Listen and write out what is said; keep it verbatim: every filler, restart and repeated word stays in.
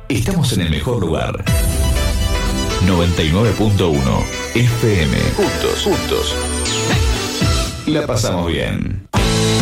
estamos en el mejor lugar. noventa y nueve punto uno F M. Juntos, juntos. La pasamos bien.